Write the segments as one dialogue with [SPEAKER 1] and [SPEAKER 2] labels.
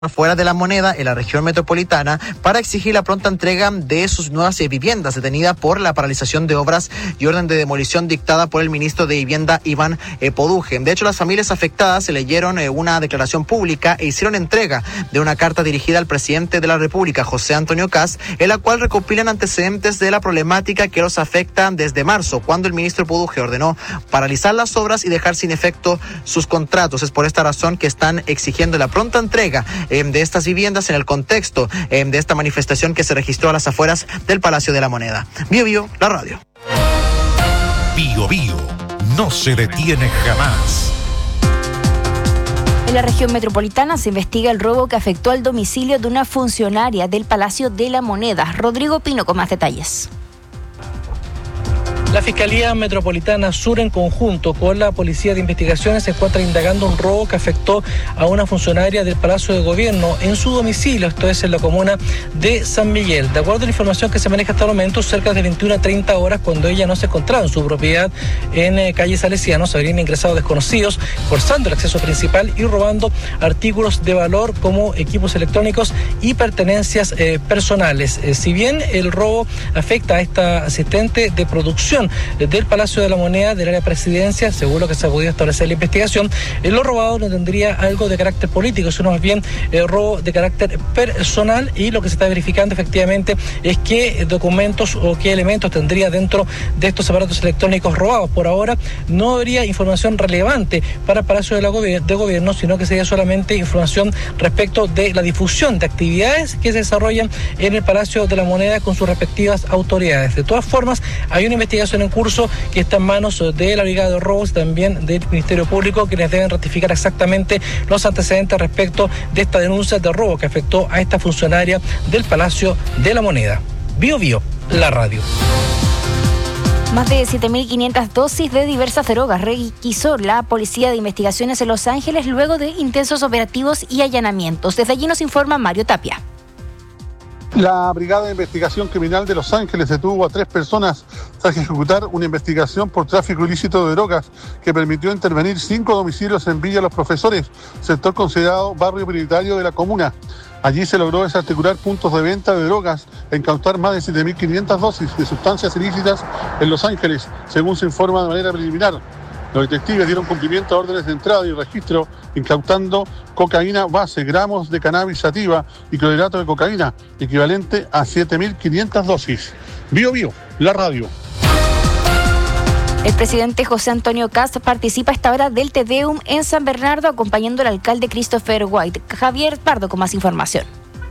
[SPEAKER 1] fuera de La Moneda, en la región metropolitana, para exigir la pronta entrega de sus nuevas viviendas detenidas por la paralización de obras y orden de demolición dictada por el ministro de Vivienda, Iván Poduje. De hecho, las familias afectadas se leyeron una declaración pública e hicieron entrega de una carta dirigida al presidente de la República, José Antonio Kast, en la cual recopilan antecedentes de la problemática que los afecta desde marzo, cuando el ministro Poduje ordenó paralizar las obras y dejar sin efecto sus contratos. Es por esta razón que están exigiendo la pronta entrega de estas viviendas en el contexto de esta manifestación que se registró a las afueras del Palacio de la Moneda. Bio Bio, la radio.
[SPEAKER 2] Bio Bio, no se detiene jamás.
[SPEAKER 3] En la región metropolitana se investiga el robo que afectó al domicilio de una funcionaria del Palacio de la Moneda. Rodrigo Pino con más detalles.
[SPEAKER 4] La Fiscalía Metropolitana Sur, en conjunto con la Policía de Investigaciones, se encuentra indagando un robo que afectó a una funcionaria del Palacio de Gobierno en su domicilio, esto es en la comuna de San Miguel. De acuerdo a la información que se maneja hasta el momento, cerca de 21:30 horas, cuando ella no se encontraba en su propiedad en calle Salesianos, habrían ingresado desconocidos, forzando el acceso principal y robando artículos de valor como equipos electrónicos y pertenencias personales. Si bien el robo afecta a esta asistente de producción del Palacio de la Moneda, del área de presidencia, según lo que se ha podido establecer en la investigación, lo robado no tendría algo de carácter político, sino más bien robo de carácter personal, y lo que se está verificando efectivamente es qué documentos o qué elementos tendría dentro de estos aparatos electrónicos robados. Por ahora no habría información relevante para el Palacio de Gobierno, sino que sería solamente información respecto de la difusión de actividades que se desarrollan en el Palacio de la Moneda con sus respectivas autoridades. De todas formas, hay una investigación en curso que está en manos de la Brigada de Robos y también del Ministerio Público, quienes deben ratificar exactamente los antecedentes respecto de esta denuncia de robo que afectó a esta funcionaria del Palacio de la Moneda. Bio Bio, la radio.
[SPEAKER 3] Más de 7.500 dosis de diversas drogas requisó la Policía de Investigaciones en Los Ángeles luego de intensos operativos y allanamientos. Desde allí nos informa Mario Tapia.
[SPEAKER 5] La Brigada de Investigación Criminal de Los Ángeles detuvo a 3 personas tras ejecutar una investigación por tráfico ilícito de drogas que permitió intervenir 5 domicilios en Villa Los Profesores, sector considerado barrio prioritario de la comuna. Allí se logró desarticular puntos de venta de drogas e incautar más de 7.500 dosis de sustancias ilícitas en Los Ángeles, según se informa de manera preliminar. Los detectives dieron cumplimiento a órdenes de entrada y registro, incautando cocaína base, gramos de cannabis sativa y clorhidrato de cocaína, equivalente a 7.500 dosis. Bio Bio, la radio.
[SPEAKER 3] El presidente José Antonio Kast participa a esta hora del Te Deum en San Bernardo, acompañando al alcalde Christopher White. Javier Pardo con más información.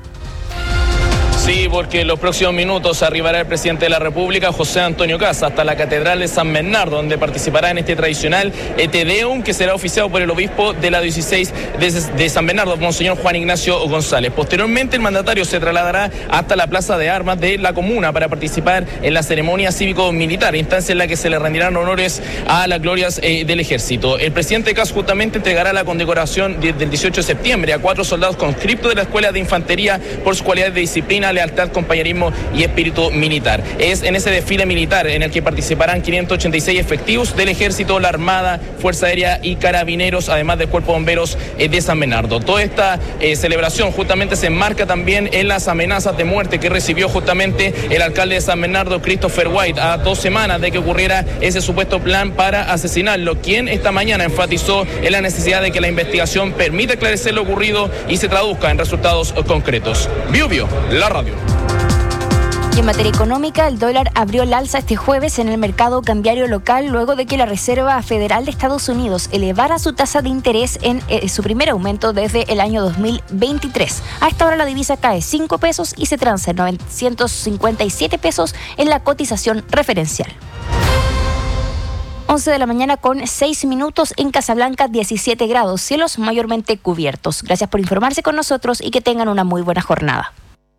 [SPEAKER 6] Sí, porque en los próximos minutos arribará el presidente de la República, José Antonio Kast, hasta la Catedral de San Bernardo, donde participará en este tradicional Te Deum, que será oficiado por el obispo de la diócesis de San Bernardo, Monseñor Juan Ignacio González. Posteriormente, el mandatario se trasladará hasta la Plaza de Armas de la comuna para participar en la ceremonia cívico-militar, instancia en la que se le rendirán honores a las glorias del ejército. El presidente Kast justamente entregará la condecoración del 18 de septiembre a 4 soldados conscriptos de la Escuela de Infantería por sus cualidades de disciplina, lealtad, compañerismo y espíritu militar. Es en ese desfile militar en el que participarán 586 efectivos del Ejército, la Armada, Fuerza Aérea y Carabineros, además del Cuerpo de Bomberos de San Bernardo. Toda esta celebración justamente se enmarca también en las amenazas de muerte que recibió justamente el alcalde de San Bernardo, Christopher White, a 2 semanas de que ocurriera ese supuesto plan para asesinarlo, quien esta mañana enfatizó en la necesidad de que la investigación permita esclarecer lo ocurrido y se traduzca en resultados concretos. Bio Bio, la radio.
[SPEAKER 3] Y en materia económica, el dólar abrió el alza este jueves en el mercado cambiario local luego de que la Reserva Federal de Estados Unidos elevara su tasa de interés en su primer aumento desde el año 2023. A esta hora la divisa cae 5 pesos y se transa en 957 pesos en la cotización referencial. 11 de la mañana con 6 minutos en Casablanca, 17 grados, cielos mayormente cubiertos. Gracias por informarse con nosotros y que tengan una muy buena jornada.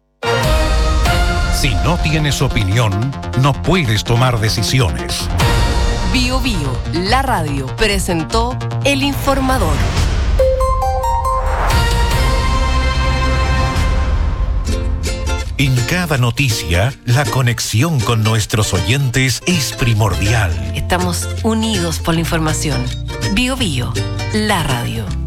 [SPEAKER 2] Si no tienes opinión, no puedes tomar decisiones.
[SPEAKER 7] Bio Bio, la radio, presentó El Informador.
[SPEAKER 2] En cada noticia, la conexión con nuestros oyentes es primordial.
[SPEAKER 7] Estamos unidos por la información. Bio Bio, la radio.